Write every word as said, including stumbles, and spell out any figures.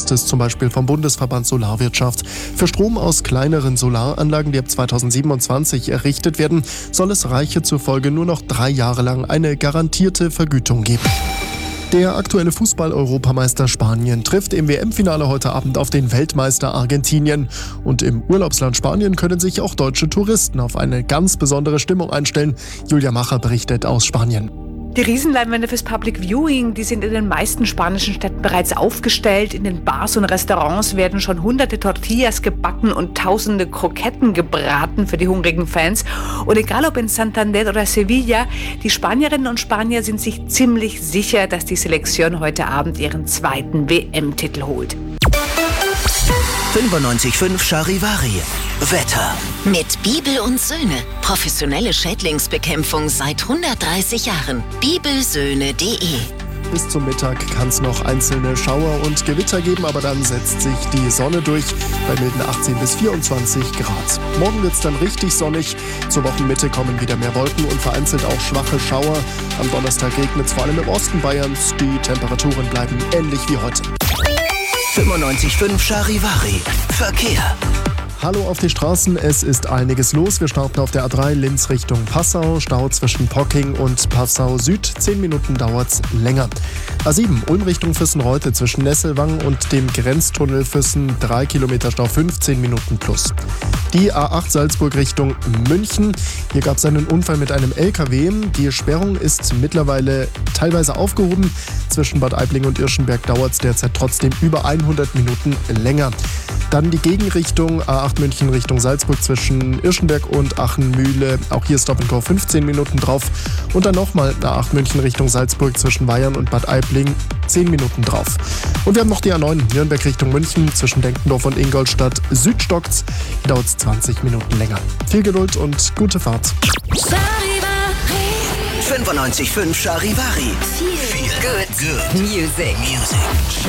heißt es zum Beispiel vom Bundesverband Solarwirtschaft. Für Strom aus kleineren Solaranlagen, die ab zweitausendsiebenundzwanzig errichtet werden, soll es Reiche zufolge nur noch drei Jahre lang eine garantierte Vergütung geben. Der aktuelle Fußball-Europameister Spanien trifft im W M-Finale heute Abend auf den Weltmeister Argentinien. Und im Urlaubsland Spanien können sich auch deutsche Touristen auf eine ganz besondere Stimmung einstellen. Julia Macher berichtet aus Spanien. Die Riesenleinwände fürs Public Viewing, die sind in den meisten spanischen Städten bereits aufgestellt. In den Bars und Restaurants werden schon hunderte Tortillas gebacken und tausende Kroketten gebraten für die hungrigen Fans. Und egal ob in Santander oder Sevilla, die Spanierinnen und Spanier sind sich ziemlich sicher, dass die Selektion heute Abend ihren zweiten W M-Titel holt. fünfundneunzig Komma fünf Charivari. Wetter. Mit Bibel und Söhne. Professionelle Schädlingsbekämpfung seit hundertdreißig Jahren. bibelsöhne punkt de. Bis zum Mittag kann es noch einzelne Schauer und Gewitter geben, aber dann setzt sich die Sonne durch bei milden achtzehn bis vierundzwanzig Grad. Morgen wird es dann richtig sonnig. Zur Wochenmitte kommen wieder mehr Wolken und vereinzelt auch schwache Schauer. Am Donnerstag regnet es vor allem im Osten Bayerns. Die Temperaturen bleiben ähnlich wie heute. fünfundneunzig Komma fünf Charivari. Verkehr. Hallo auf die Straßen, es ist einiges los. Wir starten auf der A drei Linz Richtung Passau. Stau zwischen Pocking und Passau Süd. Zehn Minuten dauert's länger. A sieben Ulm Richtung Füssen-Reute zwischen Nesselwang und dem Grenztunnel Füssen. Drei Kilometer Stau, fünfzehn Minuten plus. Die A acht Salzburg Richtung München. Hier gab es einen Unfall mit einem L K W. Die Sperrung ist mittlerweile teilweise aufgehoben. Zwischen Bad Aibling und Irschenberg dauert es derzeit trotzdem über hundert Minuten länger. Dann die Gegenrichtung A acht München Richtung Salzburg zwischen Irschenberg und Achenmühle. Auch hier Stop and Go fünfzehn Minuten drauf. Und dann nochmal A acht München Richtung Salzburg zwischen Weyern und Bad Aibling zehn Minuten drauf. Und wir haben noch die A neun Nürnberg Richtung München zwischen Denkendorf und Ingolstadt Süd stockt's. Hier dauert es zwanzig Minuten länger. Viel Geduld und gute Fahrt. fünfundneunzig Komma fünf Charivari. Viel good Good music. Music.